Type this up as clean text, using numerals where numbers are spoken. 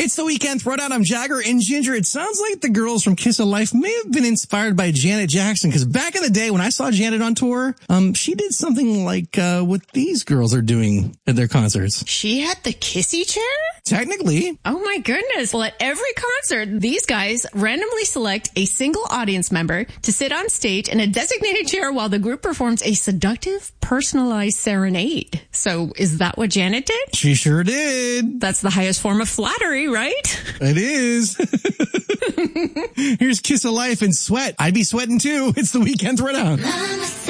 It's the Weekend Throwdown. I'm Jagger and Ginger. It sounds like the girls from Kiss of Life may have been inspired by Janet Jackson, because back in the day when I saw Janet on tour, she did something like what these girls are doing at their concerts. She had the kissy chair? Technically. Oh my goodness. Well, at every concert, these guys randomly select a single audience member to sit on stage in a designated chair while the group performs a seductive, personalized serenade. So is that what Janet did? She sure did. That's the highest form of flattery, right? It is. Here's Kiss of Life and Sweat. I'd be sweating too. It's the Weekend Throwdown.